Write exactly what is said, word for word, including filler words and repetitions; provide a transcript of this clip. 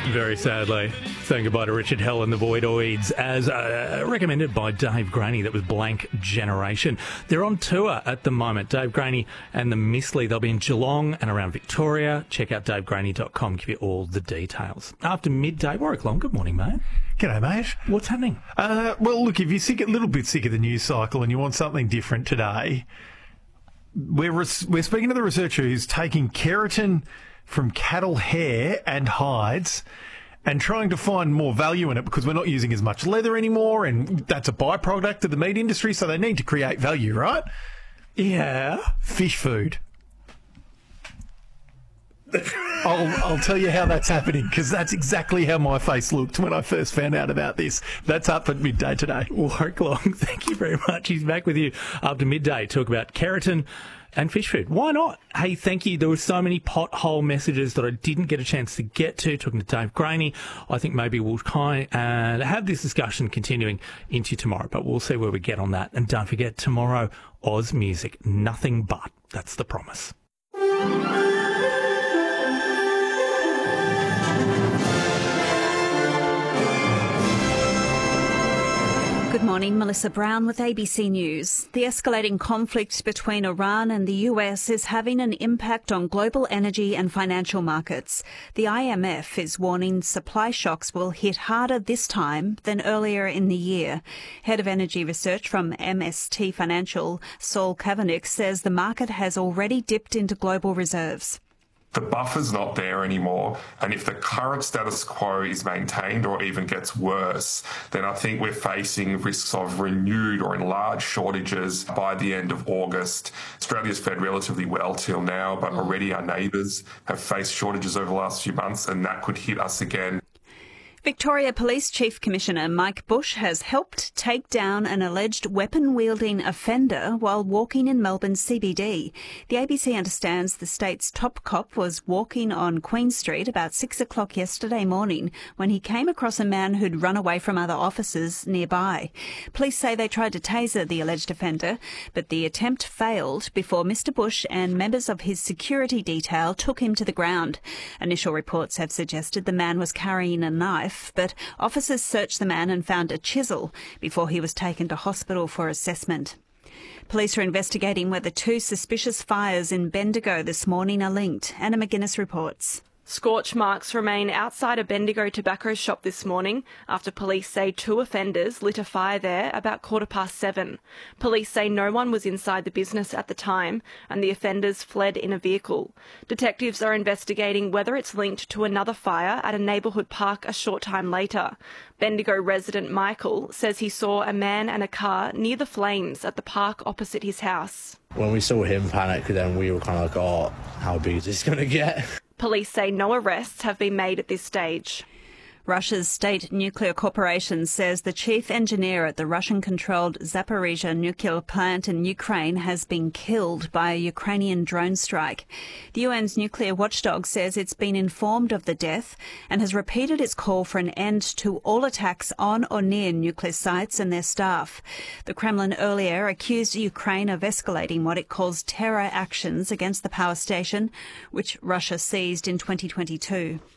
Very sadly, saying goodbye to Richard Hell and the Voidoids, as uh, recommended by Dave Graney. That was Blank Generation. They're on tour at the moment. Dave Graney and the Mistley. They'll be in Geelong and around Victoria. Check out dave graney dot com, give you all the details. After midday, Warwick Long, good morning, mate. G'day, mate. What's happening? Uh, well, look, if you're sick, a little bit sick of the news cycle and you want something different today, we're, res- we're speaking to the researcher who's taking keratin from cattle hair and hides and trying to find more value in it because we're not using as much leather anymore, and that's a byproduct of the meat industry, so they need to create value, right? Yeah. Fish food. I'll, I'll tell you how that's happening, because that's exactly how my face looked when I first found out about this. That's up at midday today. Warwick Long, thank you very much. He's back with you after midday. Talk about keratin and fish food. Why not? Hey, thank you. There were so many pothole messages that I didn't get a chance to get to. Talking to Dave Graney, I think maybe we'll try and have this discussion continuing into tomorrow, but we'll see where we get on that. And don't forget, tomorrow, Oz Music, nothing but. That's the promise. Good morning, Melissa Brown with A B C News. The escalating conflict between Iran and the U S is having an impact on global energy and financial markets. The I M F is warning supply shocks will hit harder this time than earlier in the year. Head of Energy Research from M S T Financial, Saul Kavanagh, says the market has already dipped into global reserves. The buffer's not there anymore, and if the current status quo is maintained or even gets worse, then I think we're facing risks of renewed or enlarged shortages by the end of August. Australia's fared relatively well till now, but already our neighbours have faced shortages over the last few months, and that could hit us again. Victoria Police Chief Commissioner Mike Bush has helped take down an alleged weapon-wielding offender while walking in Melbourne's C B D. The A B C understands the state's top cop was walking on Queen Street about six o'clock yesterday morning when he came across a man who'd run away from other officers nearby. Police say they tried to taser the alleged offender, but the attempt failed before Mister Bush and members of his security detail took him to the ground. Initial reports have suggested the man was carrying a knife, but officers searched the man and found a chisel before he was taken to hospital for assessment. Police are investigating whether two suspicious fires in Bendigo this morning are linked. Anna McGuinness reports. Scorch marks remain outside a Bendigo tobacco shop this morning after police say two offenders lit a fire there about quarter past seven. Police say no one was inside the business at the time and the offenders fled in a vehicle. Detectives are investigating whether it's linked to another fire at a neighbourhood park a short time later. Bendigo resident Michael says he saw a man and a car near the flames at the park opposite his house. When we saw him panic, then we were kind of like, oh, how big is this going to get? Police say no arrests have been made at this stage. Russia's state nuclear corporation says the chief engineer at the Russian-controlled Zaporizhzhia nuclear plant in Ukraine has been killed by a Ukrainian drone strike. The U N's nuclear watchdog says it's been informed of the death and has repeated its call for an end to all attacks on or near nuclear sites and their staff. The Kremlin earlier accused Ukraine of escalating what it calls terror actions against the power station, which Russia seized in twenty twenty-two.